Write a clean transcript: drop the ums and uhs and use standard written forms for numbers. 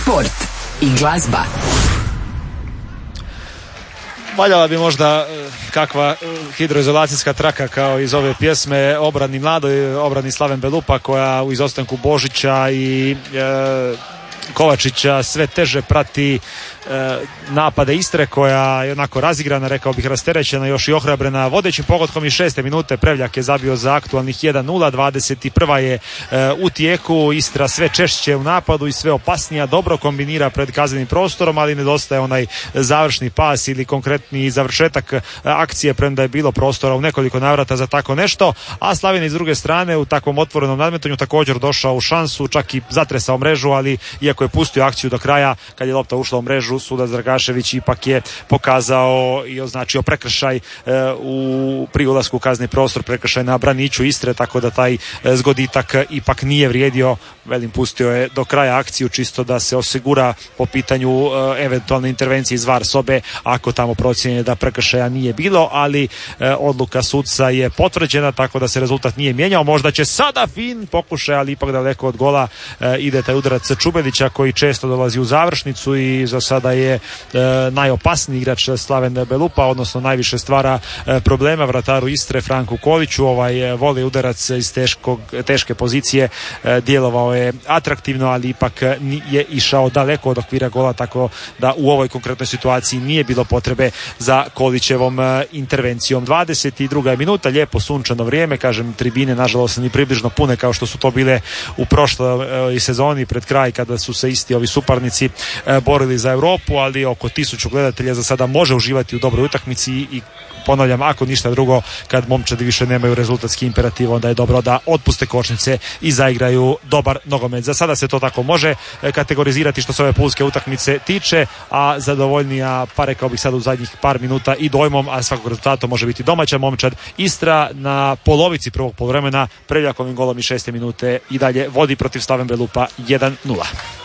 sport i glazba. Valjala bi možda kakva hidroizolacijska traka kao iz ove pjesme obrani Slaven Belupa, koja u izostanku Božića i Kovačića sve teže prati napade Istre, koja je onako razigrana, rekao bih rasterećena, još i ohrabrena vodećim pogodkom iz 6. minute. Prevljak je zabio za aktualnih 1-0, 21. je u tijeku. Istra sve češće u napadu i sve opasnija, dobro kombinira pred kaznenim prostorom, ali nedostaje onaj završni pas ili konkretni završetak akcije, premda je bilo prostora u nekoliko navrata za tako nešto. A Slavin iz druge strane u takvom otvorenom nadmetanju također došao u šansu, čak i zatresao mrežu, ali iako je pustio akciju do kraja, kad je lopta ušla u mrežu, sudac Dragašević ipak je pokazao i označio prekršaj pri ulasku u kazni prostor, prekršaj na braniću Istre, tako da taj zgoditak ipak nije vrijedio. Velim, pustio je do kraja akciju čisto da se osigura po pitanju eventualne intervencije iz VAR sobe ako tamo procjenje da prekršaja nije bilo, ali odluka sudca je potvrđena, tako da se rezultat nije mijenjao. Možda će sada fin pokušaj, ali ipak daleko od gola ide taj udarac Čubelića, koji često dolazi u završnicu i za sada je najopasniji igrač Slaven Belupa, odnosno najviše stvara problema vrataru Istre Franku Koliću. Voli udarac iz teške pozicije, djelovao je atraktivno, ali ipak je išao daleko od okvira gola, tako da u ovoj konkretnoj situaciji nije bilo potrebe za Kolićevom intervencijom. 22. minuta, lijepo sunčano vrijeme, kažem, tribine nažalost ni približno pune kao što su to bile u prošloj sezoni pred kraj, kada su se isti ovi suparnici borili za Europu, ali oko 1000 gledatelja za sada može uživati u dobroj utakmici i ponavljam, ako ništa drugo, kad momčadi više nemaju rezultatski imperativ, onda je dobro da otpuste kočnice i zaigraju dobar nogomet. Za sada se to tako može kategorizirati što se ove pulske utakmice tiče, a zadovoljnija, pa rekao bih sad u zadnjih par minuta i dojmom, a svakog rezultata može biti domaća momčad Istra na polovici prvog poluvremena Prevljakovim golom iz 6. minute i dalje vodi protiv Slaven Belupa 1-0.